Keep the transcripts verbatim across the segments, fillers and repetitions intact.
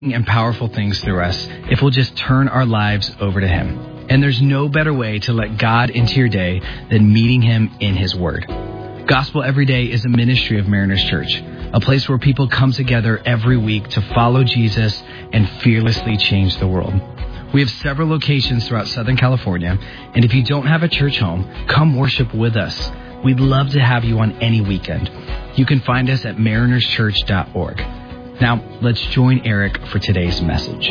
and powerful things through us if we'll just turn our lives over to Him. And there's no better way to let God into your day than meeting Him in His Word. Gospel Every Day is a ministry of Mariners Church, a place where people come together every week to follow Jesus and fearlessly change the world. We have several locations throughout Southern California, and if you don't have a church home, come worship with us. We'd love to have you on any weekend. You can find us at mariners church dot org. Now, let's join Eric for today's message.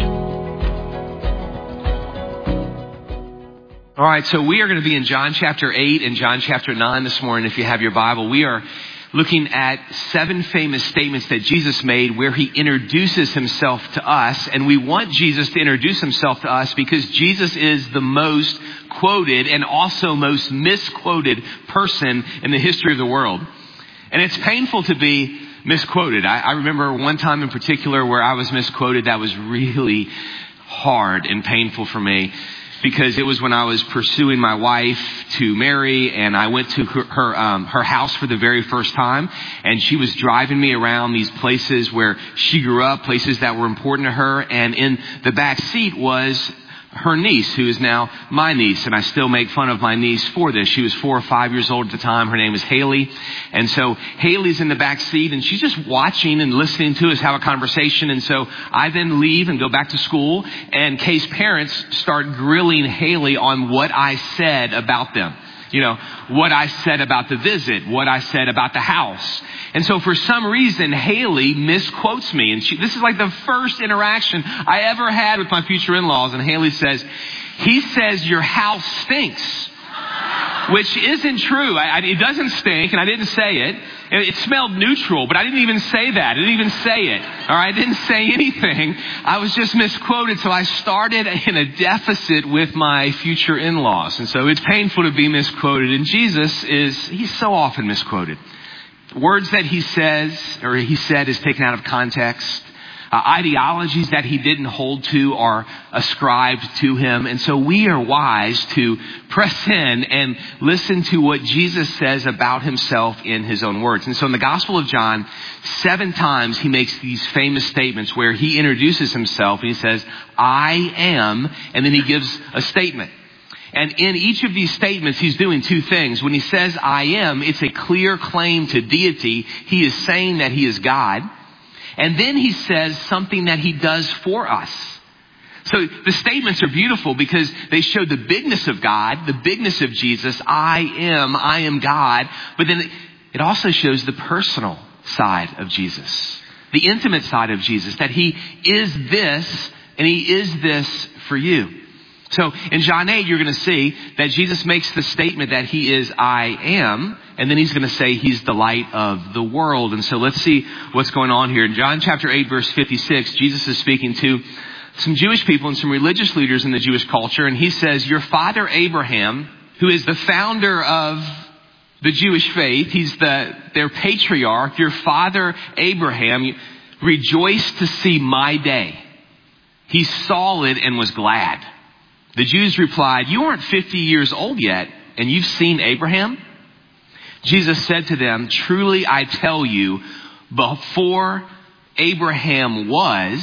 All right, so we are going to be in John chapter eight and John chapter nine this morning. If you have your Bible, we are looking at seven famous statements that Jesus made where He introduces Himself to us. And we want Jesus to introduce Himself to us because Jesus is the most quoted and also most misquoted person in the history of the world. And it's painful to be misquoted. I, I remember one time in particular where I was misquoted that was really hard and painful for me because it was when I was pursuing my wife to marry, and I went to her her, um, her house for the very first time, and she was driving me around these places where she grew up, places that were important to her, and in the back seat was her niece, who is now my niece, and I still make fun of my niece for this. She was four or five years old at the time. Her name is Haley. And so Haley's in the back seat, and she's just watching and listening to us have a conversation. And so I then leave and go back to school, and Kay's parents start grilling Haley on what I said about them. You know, what I said about the visit, what I said about the house. And so for some reason, Haley misquotes me. And she, this is like the first interaction I ever had with my future in-laws. And Haley says, "He says your house stinks." Which isn't true. I, I, it doesn't stink, and I didn't say it. it. It smelled neutral, but I didn't even say that. I didn't even say it. All right, I didn't say anything. I was just misquoted, so I started in a deficit with my future in-laws. And so it's painful to be misquoted. And Jesus is, he's so often misquoted. Words that he says, or he said, is taken out of context. Uh, ideologies that he didn't hold to are ascribed to him. And so we are wise to press in and listen to what Jesus says about himself in his own words. And so in the Gospel of John, seven times he makes these famous statements where he introduces himself and he says, "I am," and then he gives a statement. And in each of these statements, he's doing two things. When he says, "I am," it's a clear claim to deity. He is saying that he is God. And then he says something that he does for us. So the statements are beautiful because they show the bigness of God, the bigness of Jesus. I am, I am God. But then it also shows the personal side of Jesus, the intimate side of Jesus, that he is this and he is this for you. So in John eight, you're going to see that Jesus makes the statement that he is I am, and then he's going to say he's the light of the world. And so let's see what's going on here. In John chapter eight, verse fifty-six, Jesus is speaking to some Jewish people and some religious leaders in the Jewish culture. And he says, "Your father Abraham, who is the founder of the Jewish faith, he's the their patriarch, your father Abraham rejoiced to see my day. He saw it and was glad." The Jews replied, "You aren't fifty years old yet, and you've seen Abraham?" Jesus said to them, "Truly I tell you, before Abraham was,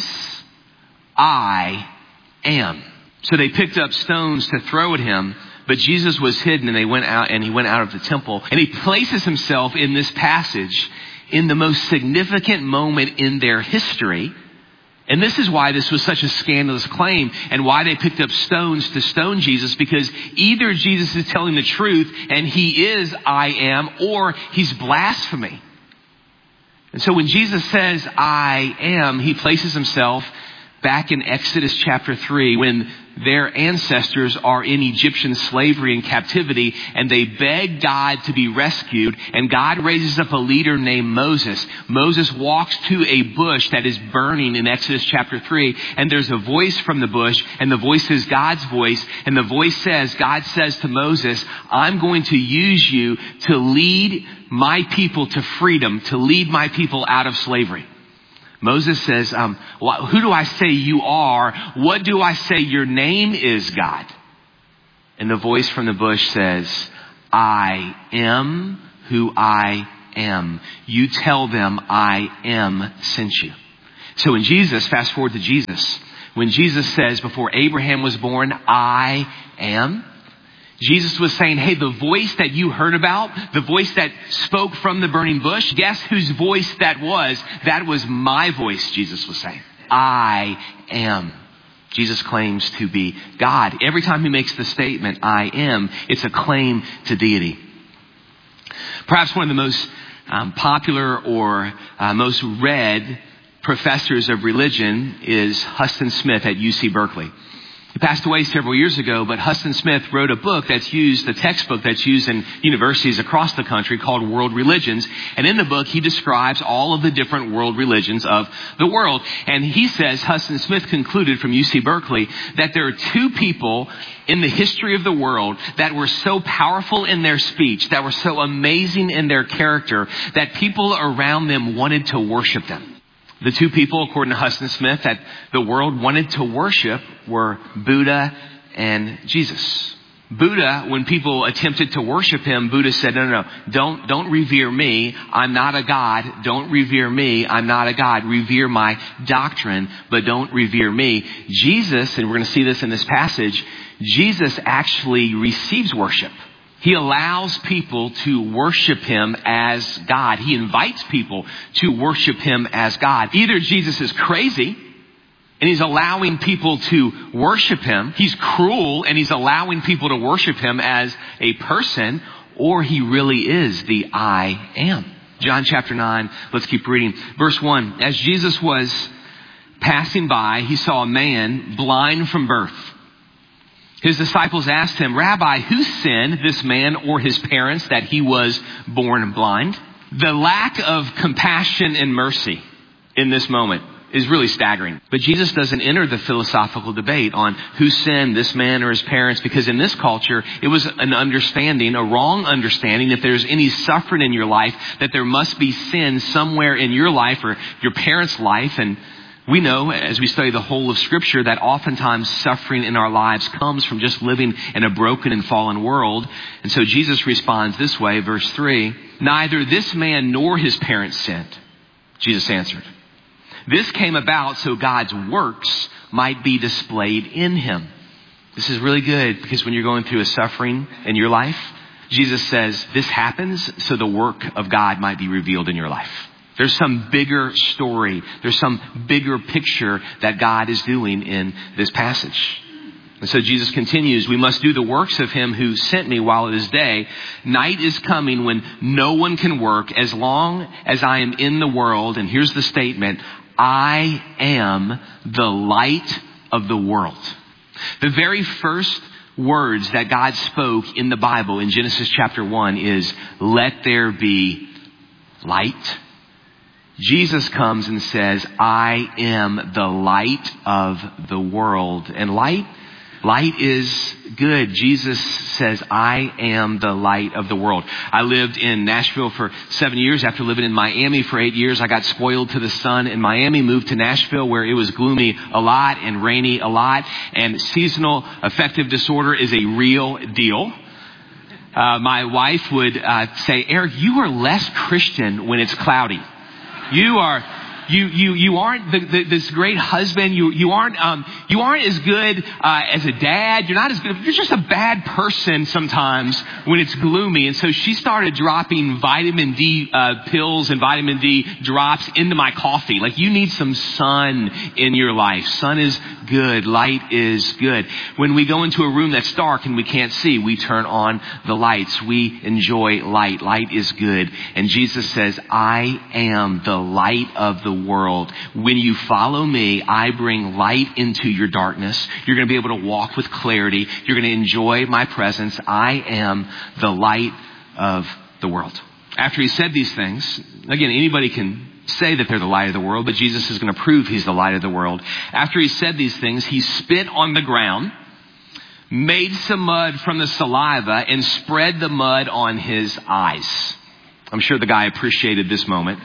I am." So they picked up stones to throw at him, but Jesus was hidden, and they went out, and he went out of the temple. And he places himself in this passage in the most significant moment in their history. And this is why this was such a scandalous claim and why they picked up stones to stone Jesus, because either Jesus is telling the truth and he is I am, or he's blasphemy. And so when Jesus says I am, he places himself back in Exodus chapter three when their ancestors are in Egyptian slavery and captivity, and they beg God to be rescued, and God raises up a leader named Moses. Moses walks to a bush that is burning in Exodus chapter three, and there's a voice from the bush, and the voice is God's voice, and the voice says, God says to Moses, "I'm going to use you to lead my people to freedom, to lead my people out of slavery." Moses says, um, "Who do I say you are? What do I say your name is, God?" And the voice from the bush says, "I am who I am. You tell them I am sent you." So when Jesus, fast forward to Jesus, when Jesus says, before Abraham was born, I am, Jesus was saying, hey, the voice that you heard about, the voice that spoke from the burning bush, guess whose voice that was? That was my voice, Jesus was saying. I am. Jesus claims to be God. Every time he makes the statement, I am, it's a claim to deity. Perhaps one of the most um, popular or uh, most read professors of religion is Huston Smith at U C Berkeley. He passed away several years ago, but Huston Smith wrote a book that's used, a textbook that's used in universities across the country called World Religions. And in the book, he describes all of the different world religions of the world. And he says, Huston Smith concluded from U C Berkeley, that there are two people in the history of the world that were so powerful in their speech, that were so amazing in their character, that people around them wanted to worship them. The two people, according to Huston Smith, that the world wanted to worship were Buddha and Jesus. Buddha, when people attempted to worship him, Buddha said, no, no, no, don't, don't revere me. I'm not a God. Don't revere me. I'm not a God. Revere my doctrine, but don't revere me. Jesus, and we're going to see this in this passage, Jesus actually receives worship. He allows people to worship him as God. He invites people to worship him as God. Either Jesus is crazy and he's allowing people to worship him. He's cruel and he's allowing people to worship him as a person, or he really is the I am. John chapter nine, let's keep reading. Verse one, as Jesus was passing by, he saw a man blind from birth. His disciples asked him, Rabbi, who sinned, this man or his parents, that he was born blind? The lack of compassion and mercy in this moment is really staggering. But Jesus doesn't enter the philosophical debate on who sinned, this man or his parents, because in this culture, it was an understanding, a wrong understanding, if there's any suffering in your life, that there must be sin somewhere in your life or your parents' life. And we know, as we study the whole of Scripture, that oftentimes suffering in our lives comes from just living in a broken and fallen world. And so Jesus responds this way, verse three, neither this man nor his parents sinned. Jesus answered, this came about so God's works might be displayed in him. This is really good because when you're going through a suffering in your life, Jesus says this happens so the work of God might be revealed in your life. There's some bigger story. There's some bigger picture that God is doing in this passage. And so Jesus continues, we must do the works of him who sent me while it is day. Night is coming when no one can work. As long as I am in the world, and here's the statement, I am the light of the world. The very first words that God spoke in the Bible in Genesis chapter one is, let there be light. Jesus comes and says, I am the light of the world. And light, light is good. Jesus says, I am the light of the world. I lived in Nashville for seven years. After living in Miami for eight years, I got spoiled to the sun in Miami, moved to Nashville where it was gloomy a lot and rainy a lot. And seasonal affective disorder is a real deal. Uh, my wife would uh, say, Eric, you are less Christian when it's cloudy. You are, you, you, you aren't the, the, this great husband. You, you aren't, um, you aren't as good, uh, as a dad. You're not as good. You're just a bad person sometimes when it's gloomy. And so she started dropping vitamin D, uh, pills and vitamin D drops into my coffee. Like, you need some sun in your life. Sun is good. Light is good. When we go into a room that's dark and we can't see, we turn on the lights. We enjoy light. Light is good. And Jesus says, I am the light of the world. When you follow me, I bring light into your darkness. You're going to be able to walk with clarity. You're going to enjoy my presence. I am the light of the world. After he said these things, again, anybody can say that they're the light of the world, but Jesus is going to prove he's the light of the world. After he said these things, he spit on the ground, made some mud from the saliva, and spread the mud on his eyes. I'm sure the guy appreciated this moment,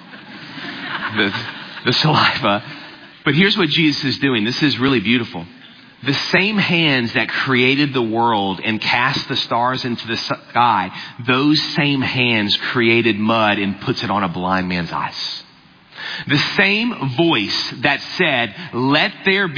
the, the saliva. But here's what Jesus is doing. This is really beautiful. The same hands that created the world and cast the stars into the sky, those same hands created mud and puts it on a blind man's eyes. The same voice that said, let there be